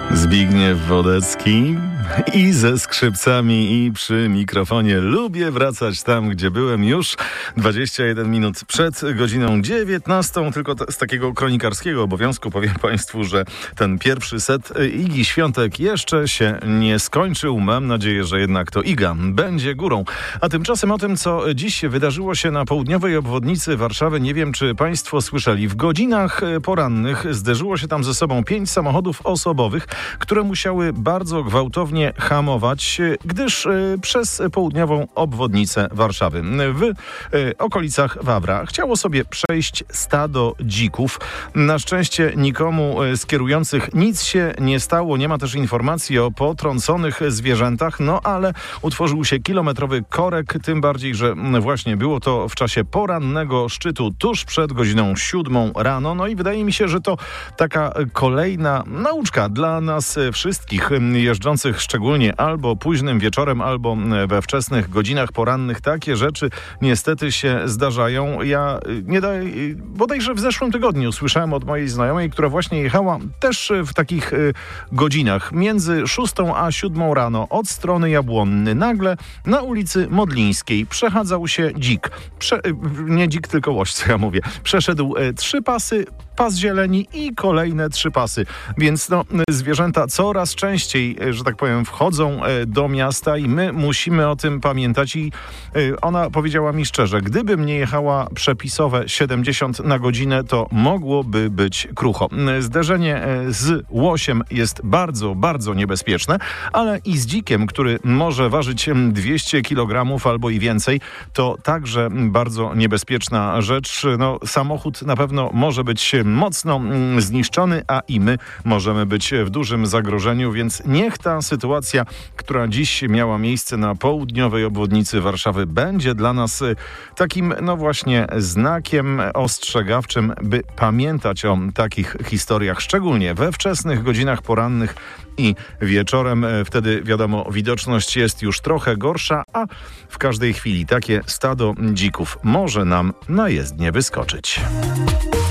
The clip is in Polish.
Zbigniew Wodecki i ze skrzypcami i przy mikrofonie. Lubię wracać tam, gdzie byłem już 21 minut przed godziną 19. Tylko z takiego kronikarskiego obowiązku powiem Państwu, że ten pierwszy set Igi Świątek jeszcze się nie skończył. Mam nadzieję, że jednak to Iga będzie górą. A tymczasem o tym, co dziś wydarzyło się na południowej obwodnicy Warszawy, nie wiem, czy Państwo słyszeli. W godzinach porannych zderzyło się tam ze sobą 5 samochodów osobowych, które musiały bardzo gwałtownie hamować, gdyż przez południową obwodnicę Warszawy w okolicach Wawra chciało sobie przejść stado dzików. Na szczęście nikomu z kierujących nic się nie stało. Nie ma też informacji o potrąconych zwierzętach, no ale utworzył się kilometrowy korek, tym bardziej, że właśnie było to w czasie porannego szczytu tuż przed godziną 7 rano. No i wydaje mi się, że to taka kolejna nauczka dla nas wszystkich jeżdżących szczególnie albo późnym wieczorem, albo we wczesnych godzinach porannych. Takie rzeczy niestety się zdarzają. Ja bodajże w zeszłym tygodniu słyszałem od mojej znajomej, która właśnie jechała też w takich godzinach między 6 a 7 rano od strony Jabłonny. Nagle na ulicy Modlińskiej przechadzał się dzik. Nie dzik, tylko łoś, co ja mówię. Przeszedł 3 pasy, pas zieleni i kolejne 3 pasy. Więc zwierzęta coraz częściej, że tak powiem, wchodzą do miasta i my musimy o tym pamiętać. I ona powiedziała mi szczerze, gdybym nie jechała przepisowe 70 na godzinę, to mogłoby być krucho. Zderzenie z łosiem jest bardzo, bardzo niebezpieczne, ale i z dzikiem, który może ważyć 200 kg albo i więcej, to także bardzo niebezpieczna rzecz. Samochód na pewno może być mocno zniszczony, a i my możemy być w dużym zagrożeniu, więc niech ta sytuacja, która dziś miała miejsce na południowej obwodnicy Warszawy, będzie dla nas takim, właśnie znakiem ostrzegawczym, by pamiętać o takich historiach, szczególnie we wczesnych godzinach porannych i wieczorem. Wtedy, wiadomo, widoczność jest już trochę gorsza, a w każdej chwili takie stado dzików może nam na jezdnię wyskoczyć.